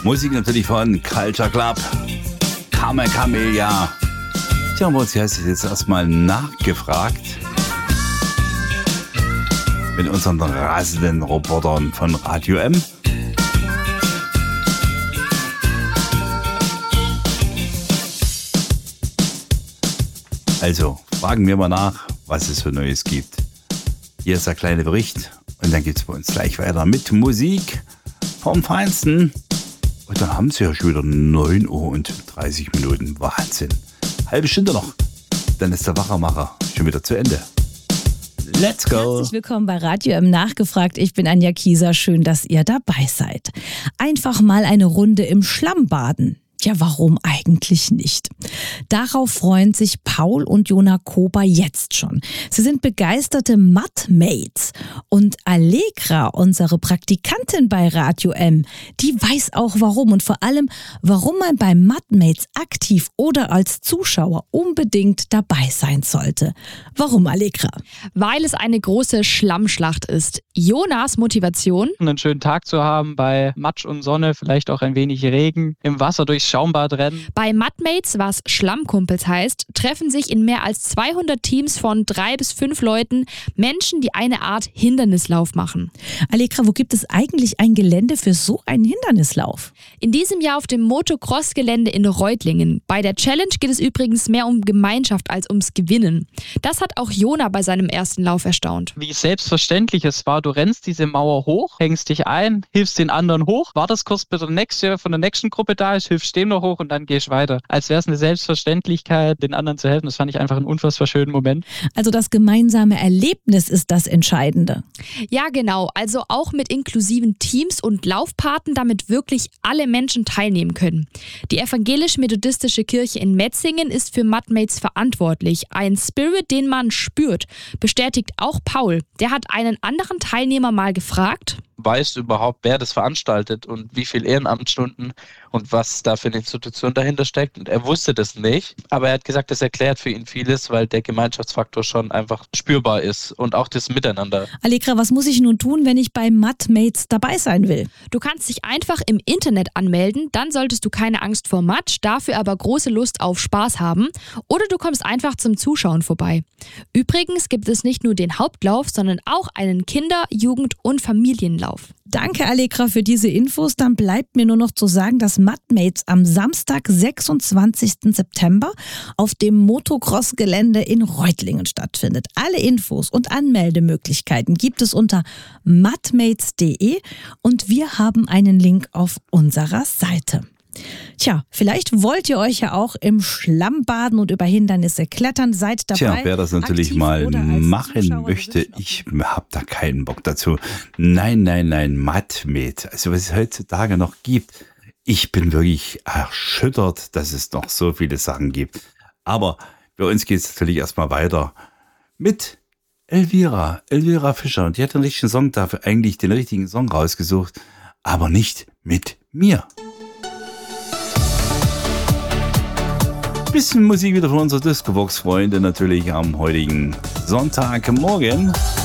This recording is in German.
Musik natürlich von Culture Club, Carmen Camelia. Tja, und sie heißt jetzt erstmal nachgefragt mit unseren rasenden Robotern von Radio M. Also, fragen wir mal nach, was es für Neues gibt. Hier ist der kleine Bericht und dann geht es bei uns gleich weiter mit Musik vom Feinsten. Und dann haben sie ja schon wieder 9:30 Uhr. Wahnsinn. Halbe Stunde noch. Dann ist der Wachermacher schon wieder zu Ende. Let's go. Herzlich willkommen bei Radio M Nachgefragt. Ich bin Anja Kieser. Schön, dass ihr dabei seid. Einfach mal eine Runde im Schlamm baden. Ja, warum eigentlich nicht? Darauf freuen sich Paul und Jona Kober jetzt schon. Sie sind begeisterte Mudmates. Und Allegra, unsere Praktikantin bei Radio M, die weiß auch warum. Und vor allem, warum man bei Mudmates aktiv oder als Zuschauer unbedingt dabei sein sollte. Warum, Allegra? Weil es eine große Schlammschlacht ist. Jonas Motivation: einen schönen Tag zu haben bei Matsch und Sonne, vielleicht auch ein wenig Regen, im Wasser durchs Schaumbad rennen. Bei Mudmates, was Schlammkumpels heißt, treffen sich in mehr als 200 Teams von 3 bis 5 Leuten Menschen, die eine Art Hindernislauf machen. Allegra, wo gibt es eigentlich ein Gelände für so einen Hindernislauf? In diesem Jahr auf dem Motocross-Gelände in Reutlingen. Bei der Challenge geht es übrigens mehr um Gemeinschaft als ums Gewinnen. Das hat auch Jona bei seinem ersten Lauf erstaunt. Wie selbstverständlich es war, du rennst diese Mauer hoch, hängst dich ein, hilfst den anderen hoch, wartest kurz, bis der nächste von der nächsten Gruppe da ist, hilfst dem noch hoch und dann gehst weiter. Als wäre es eine Selbstverständlichkeit, den anderen zu helfen. Das fand ich einfach einen unfassbar schönen Moment. Also das gemeinsame Erlebnis ist das Entscheidende. Ja, genau. Also auch mit inklusiven Teams und Laufpaten, damit wirklich alle Menschen teilnehmen können. Die evangelisch-methodistische Kirche in Metzingen ist für Mudmates verantwortlich. Ein Spirit, den man spürt, bestätigt auch Paul. Der hat einen anderen Teilnehmer mal gefragt: Weißt du überhaupt, wer das veranstaltet und wie viel Ehrenamtsstunden und was da für eine Institution dahinter steckt? Und er wusste das nicht, aber er hat gesagt, das erklärt für ihn vieles, weil der Gemeinschaftsfaktor schon einfach spürbar ist und auch das Miteinander. Allegra, was muss ich nun tun, wenn ich bei Mudmates dabei sein will? Du kannst dich einfach im Internet anmelden, dann solltest du keine Angst vor Matsch, dafür aber große Lust auf Spaß haben. Oder du kommst einfach zum Zuschauen vorbei. Übrigens gibt es nicht nur den Hauptlauf, sondern auch einen Kinder-, Jugend- und Familienlauf. Danke, Allegra, für diese Infos. Dann bleibt mir nur noch zu sagen, dass Mudmates am Samstag, 26. September auf dem Motocross-Gelände in Reutlingen stattfindet. Alle Infos und Anmeldemöglichkeiten gibt es unter mudmates.de und wir haben einen Link auf unserer Seite. Tja, vielleicht wollt ihr euch ja auch im Schlamm baden und über Hindernisse klettern. Seid dabei. Tja, wer das natürlich mal machen möchte, ich habe da keinen Bock dazu. Nein, Mudmate. Also was es heutzutage noch gibt. Ich bin wirklich erschüttert, dass es noch so viele Sachen gibt. Aber bei uns geht es natürlich erstmal weiter mit Elvira Fischer. Und die hat den richtigen Song dafür, eigentlich den richtigen Song rausgesucht, aber nicht mit mir. Bisschen Musik wieder von unserer Discobox-Freunde natürlich am heutigen Sonntagmorgen.